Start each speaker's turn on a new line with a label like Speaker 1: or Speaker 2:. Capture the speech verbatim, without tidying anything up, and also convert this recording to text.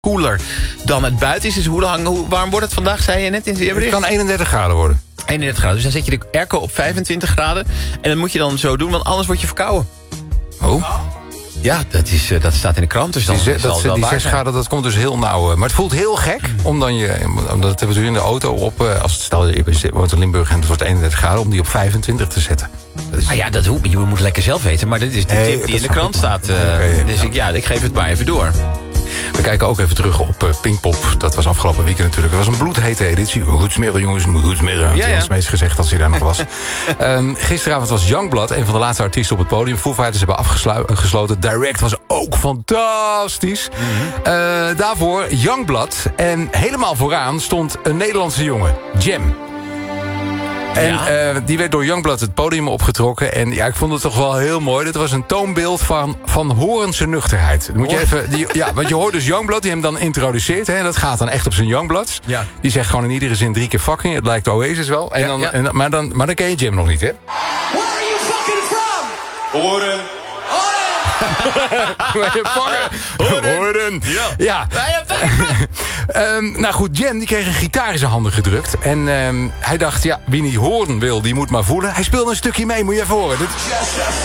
Speaker 1: koeler dan het buiten is. Dus hoe, lang, hoe warm wordt het vandaag, zei je net in je bericht?
Speaker 2: Het kan eenendertig graden worden.
Speaker 1: eenendertig graden. Dus dan zet je de airco op vijfentwintig graden. En dat moet je dan zo doen, want anders word je verkouden.
Speaker 2: Oh?
Speaker 1: Ja, dat, is, uh, dat staat in de krant. Dus dan
Speaker 2: Die, ze,
Speaker 1: zal
Speaker 2: dat,
Speaker 1: het wel
Speaker 2: die
Speaker 1: waar
Speaker 2: zes
Speaker 1: zijn.
Speaker 2: graden, dat komt dus heel nauw. Maar het voelt heel gek, om dan je, omdat het we in de auto op... Als het, stel je woont in Limburg en het wordt eenendertig graden... om die op vijfentwintig te zetten. Dat is...
Speaker 1: Maar ja, dat hoeft, je moet lekker zelf weten. Maar dit is de
Speaker 2: Nee,
Speaker 1: tip die
Speaker 2: dat
Speaker 1: in de krant
Speaker 2: snap ik
Speaker 1: staat. Uh,
Speaker 2: Okay,
Speaker 1: dus
Speaker 2: ja.
Speaker 1: ik, ja, ik geef het maar even door.
Speaker 2: We kijken ook even terug op uh, Pinkpop. Dat was afgelopen weekend natuurlijk. Het was een bloedhete editie. Goed smeren, jongens. Goed smeren. Had
Speaker 1: Ja,
Speaker 2: hij
Speaker 1: ja.
Speaker 2: ons meest gezegd als hij daar nog was. um, gisteravond was Youngblood, een van de laatste artiesten op het podium. Foo Fighters hebben afgesloten. Direct was ook fantastisch. Mm-hmm. uh, daarvoor Youngblood. En helemaal vooraan stond een Nederlandse jongen. Jam. En
Speaker 1: Ja.
Speaker 2: uh, die werd door Youngblood het podium opgetrokken. En ja, ik vond het toch wel heel mooi. Dit was een toonbeeld van, van horense nuchterheid. Dan moet je even, die, ja, want je hoort dus Youngblood, die hem dan introduceert. Hè, dat gaat dan echt op zijn Youngbloods.
Speaker 1: Ja.
Speaker 2: Die zegt gewoon in iedere zin drie keer fucking. Het lijkt Oasis wel. En
Speaker 1: Ja,
Speaker 2: dan,
Speaker 1: ja.
Speaker 2: en, maar, dan, maar dan ken je Jim nog niet, hè?
Speaker 3: Where are you fucking from?
Speaker 4: Horen.
Speaker 2: Horen. Horen.
Speaker 1: Ja.
Speaker 2: Ja. um, nou goed, Jam die kreeg een gitaar in zijn handen gedrukt. En um, hij dacht, ja, wie niet horen wil, die moet maar voelen. Hij speelde een stukje mee, moet je even horen. Dit...